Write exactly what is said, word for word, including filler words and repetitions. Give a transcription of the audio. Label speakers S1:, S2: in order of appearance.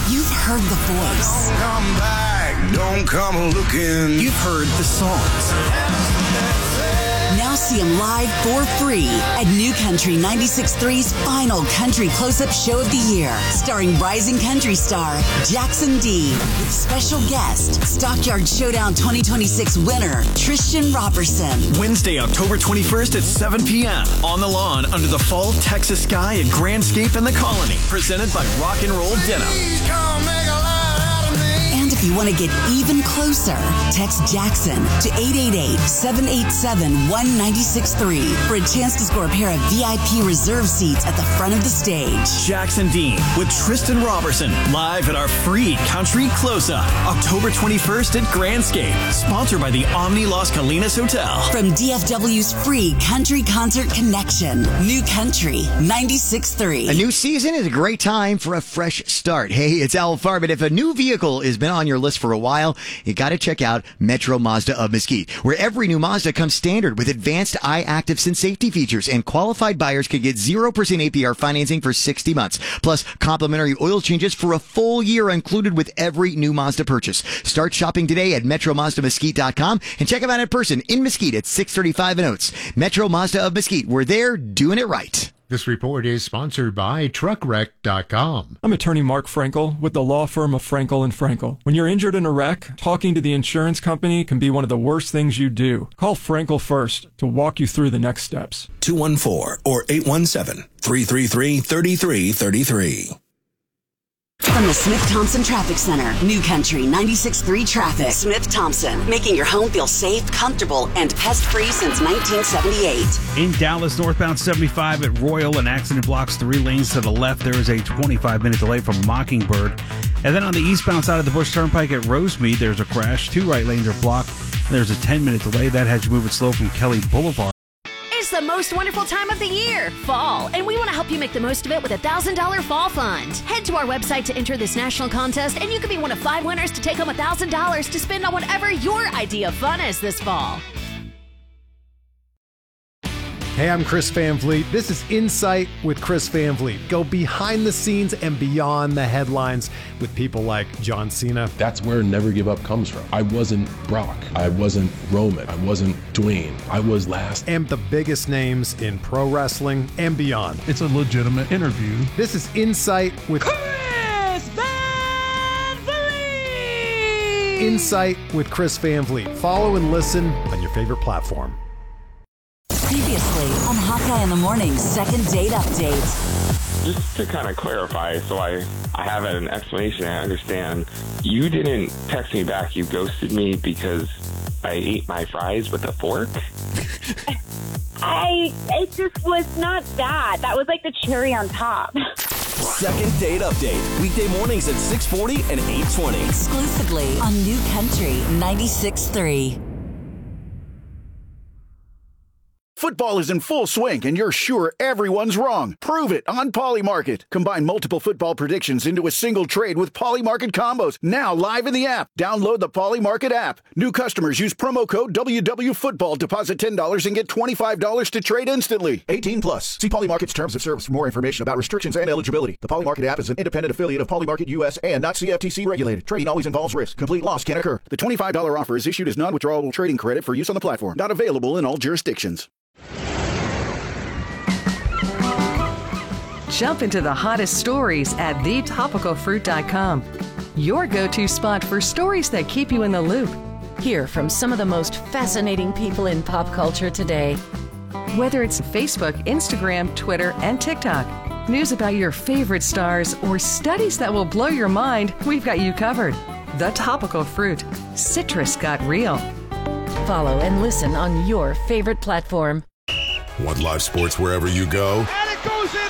S1: You've heard the voice.
S2: Don't come back, don't come looking.
S3: You've heard the songs.
S1: Now see him live for free at New Country ninety-six point three's final Country Close-Up Show of the Year, starring rising country star Jackson D, with special guest, Stockyard Showdown twenty twenty-six winner Tristan Robertson.
S3: Wednesday, October twenty-first at seven p.m. on the lawn under the fall Texas sky at Grandscape in the Colony, presented by Rock and Roll Denim.
S2: Please come make a light out of me.
S1: And if you want to get even closer, text Jackson to eight eight eight, seven eight seven, one nine six three for a chance to score a pair of V I P reserve seats at the front of the stage.
S3: Jackson Dean with Tristan Robertson, live at our free Country Close-Up, October twenty-first at Grandscape, sponsored by the Omni Las Colinas Hotel.
S1: From D F W's free Country Concert Connection, New Country ninety-six point three.
S4: A new season is a great time for a fresh start. Hey, it's Al Farben. If a new vehicle has been on your list for a while, you got to check out Metro Mazda of Mesquite, where every new Mazda comes standard with advanced iActive Sense safety features, and qualified buyers can get zero percent A P R financing for sixty months, plus complimentary oil changes for a full year included with every new Mazda purchase. Start shopping today at metro mazda mesquite dot com and check them out in person in Mesquite at six thirty-five and Oates. Metro Mazda of Mesquite, we're there doing it right.
S5: This report is sponsored by truck wreck dot com.
S6: I'm attorney Mark Frankel with the law firm of Frankel and Frankel. When you're injured in a wreck, talking to the insurance company can be one of the worst things you do. Call Frankel first to walk you through the next steps.
S7: two one four or eight one seven, three three three, three three three three.
S1: From the Smith-Thompson Traffic Center, New Country ninety-six point three traffic. Smith-Thompson, making your home feel safe, comfortable, and pest-free since nineteen seventy-eight.
S8: In Dallas, northbound seventy-five at Royal, an accident blocks three lanes to the left. There is a twenty-five minute delay from Mockingbird. And then on the eastbound side of the Bush Turnpike at Rosemead, there's a crash. Two right lanes are blocked. There's a ten minute delay. That has you moving slow from Kelly Boulevard.
S9: It's the most wonderful time of the year, fall, and we want to help you make the most of it with a one thousand dollars Fall Fund. Head to our website to enter this national contest, and you could be one of five winners to take home one thousand dollars to spend on whatever your idea of fun is this fall.
S5: Hey, I'm Chris Van Vliet. This is Insight with Chris Van Vliet. Go behind the scenes and beyond the headlines with people like John Cena.
S10: That's where Never Give Up comes from. I wasn't Brock. I wasn't Roman. I wasn't Dwayne. I was last.
S5: And the biggest names in pro wrestling and beyond.
S11: It's a legitimate interview.
S5: This is Insight with
S12: Chris Van Vliet.
S5: Insight with Chris Van Vliet. Follow and listen on your favorite platform.
S1: Previously on Hawkeye in the Morning's second date update.
S13: Just to kind of clarify, so I, I have an explanation, I understand. You didn't text me back, you ghosted me because I ate my fries with a fork?
S14: I, it just was not that. That was like the cherry on top.
S15: Second date update. Weekday mornings at six forty and eight twenty.
S1: Exclusively on New Country ninety-six point three.
S16: Football is in full swing, and you're sure everyone's wrong. Prove it on Polymarket. Combine multiple football predictions into a single trade with Polymarket combos. Now live in the app. Download the Polymarket app. New customers use promo code W W Football. Deposit ten dollars and get twenty-five dollars to trade instantly. eighteen plus. See Polymarket's terms of service for more information about restrictions and eligibility. The Polymarket app is an independent affiliate of Polymarket U S and not C F T C regulated. Trading always involves risk. Complete loss can occur. The twenty-five dollars offer is issued as non-withdrawable trading credit for use on the platform. Not available in all jurisdictions.
S17: Jump into the hottest stories at the topical fruit dot com. Your go-to spot for stories that keep you in the loop.
S18: Hear from some of the most fascinating people in pop culture today.
S17: Whether it's Facebook, Instagram, Twitter, and TikTok, news about your favorite stars, or studies that will blow your mind, we've got you covered. The Topical Fruit. Citrus got real.
S18: Follow and listen on your favorite platform.
S19: Want live sports wherever you go?